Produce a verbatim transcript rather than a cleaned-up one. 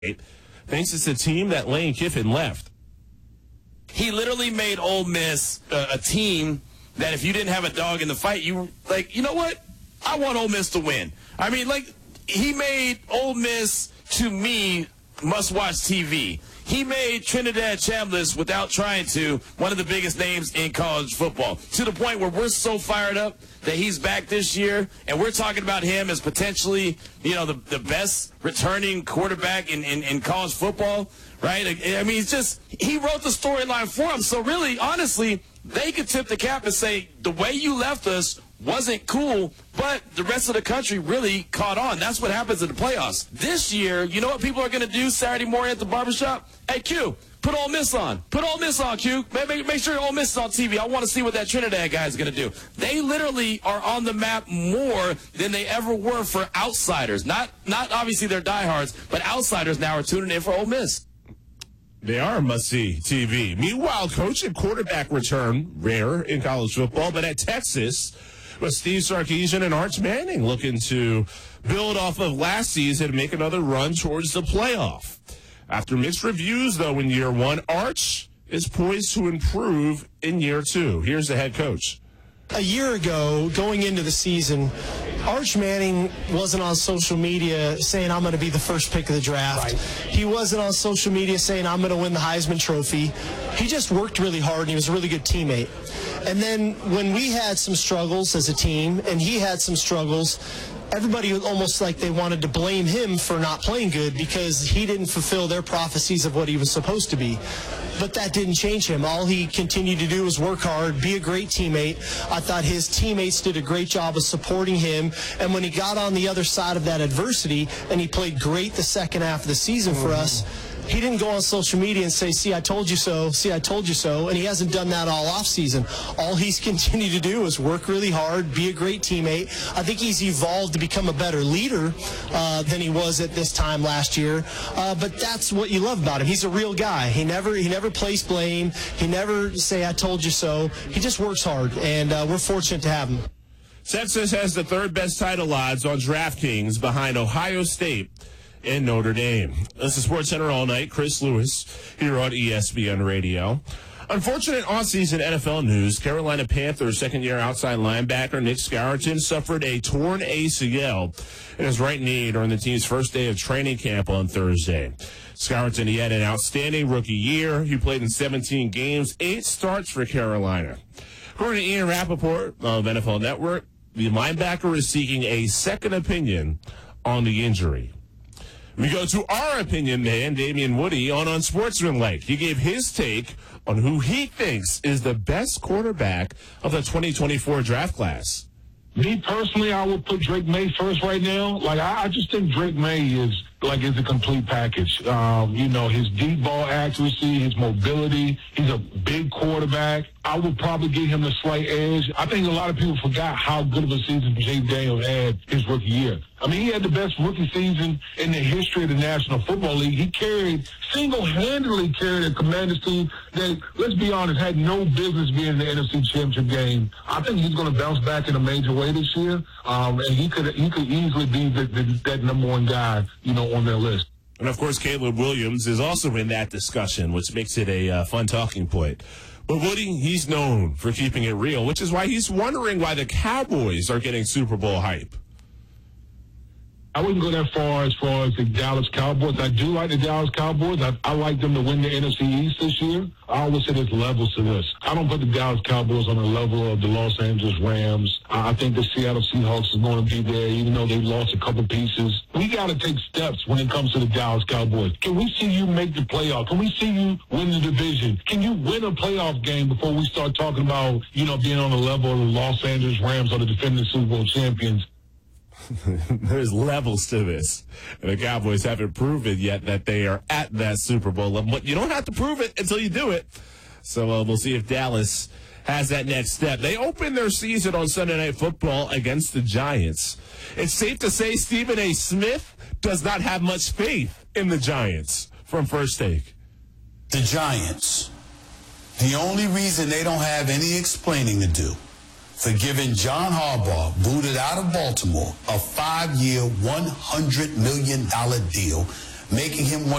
thinks it's a team that Lane Kiffin left. He literally made Ole Miss a, a team that if you didn't have a dog in the fight, you were like, you know what? I want Ole Miss to win. I mean, like, he made Ole Miss, to me, must-watch T V. He made Trinidad Chambliss, without trying to, one of the biggest names in college football, to the point where we're so fired up that he's back this year, and we're talking about him as potentially, you know, the, the best returning quarterback in, in, in college football, right? I mean, it's just, he wrote the storyline for him. So really, honestly, they could tip the cap and say, the way you left us wasn't cool, but the rest of the country really caught on. That's what happens in the playoffs. This year, you know what people are going to do Saturday morning at the barbershop? Hey, Q, put Ole Miss on. Put Ole Miss on, Q. Make, make, make sure Ole Miss is on T V. I want to see what that Trinidad guy is going to do. They literally are on the map more than they ever were for outsiders. Not, not obviously they're diehards, but outsiders now are tuning in for Ole Miss. They are must-see T V. Meanwhile, coach and quarterback return, rare in college football, but at Texas, with Steve Sarkisian and Arch Manning looking to build off of last season and make another run towards the playoff. After mixed reviews, though, in year one, Arch is poised to improve in year two. Here's the head coach. A year ago, going into the season, Arch Manning wasn't on social media saying, I'm going to be the first pick of the draft. Right. He wasn't on social media saying, I'm going to win the Heisman Trophy. He just worked really hard, and he was a really good teammate. And then when we had some struggles as a team, and he had some struggles, everybody was almost like they wanted to blame him for not playing good because he didn't fulfill their prophecies of what he was supposed to be. But that didn't change him. All he continued to do was work hard, be a great teammate. I thought his teammates did a great job of supporting him. And when he got on the other side of that adversity, and he played great the second half of the season for us, he didn't go on social media and say, see, I told you so, see, I told you so, and he hasn't done that all offseason. All he's continued to do is work really hard, be a great teammate. I think he's evolved to become a better leader uh, than he was at this time last year, uh, but that's what you love about him. He's a real guy. He never he never plays blame. He never say, I told you so. He just works hard, and uh, we're fortunate to have him. Texas has the third best title odds on DraftKings behind Ohio State and Notre Dame. This is SportsCenter All Night. Chris Lewis here on E S P N Radio. Unfortunate offseason N F L news. Carolina Panthers second-year outside linebacker Nick Scarlett suffered a torn A C L in his right knee during the team's first day of training camp on Thursday. Scarlett, he had an outstanding rookie year. He played in seventeen games, eight starts for Carolina. According to Ian Rappaport of N F L Network, the linebacker is seeking a second opinion on the injury. We go to our opinion man, Damian Woody, on Unsportsmanlike. He gave his take on who he thinks is the best quarterback of the twenty twenty-four draft class. Me personally, I would put Drake May first right now. Like, I, I just think Drake May is like is a complete package. Um, you know, his deep ball accuracy, his mobility. He's a big quarterback. I would probably give him a slight edge. I think a lot of people forgot how good of a season Jay Daniels had his rookie year. I mean, he had the best rookie season in the history of the National Football League. He carried, single-handedly carried a Commanders team that, let's be honest, had no business being in the N F C Championship game. I think he's going to bounce back in a major way this year, um, and he could he could easily be the, the, that number one guy, you know, on their list. And, of course, Caleb Williams is also in that discussion, which makes it a uh, fun talking point. But Woody, he's known for keeping it real, which is why he's wondering why the Cowboys are getting Super Bowl hype. I wouldn't go that far as far as the Dallas Cowboys. I do like the Dallas Cowboys. I, I like them to win the N F C East this year. I always say there's levels to this. I don't put the Dallas Cowboys on the level of the Los Angeles Rams. I think the Seattle Seahawks is going to be there, even though they've lost a couple pieces. We got to take steps when it comes to the Dallas Cowboys. Can we see you make the playoff? Can we see you win the division? Can you win a playoff game before we start talking about, you know, being on the level of the Los Angeles Rams or the defending Super Bowl champions? There's levels to this. And the Cowboys haven't proven yet that they are at that Super Bowl level. But you don't have to prove it until you do it. So uh, we'll see if Dallas has that next step. They open their season on Sunday Night Football against the Giants. It's safe to say Stephen A. Smith does not have much faith in the Giants. From First Take. The Giants. The only reason they don't have any explaining to do for giving John Harbaugh, booted out of Baltimore, a five-year, one hundred million dollars deal making him one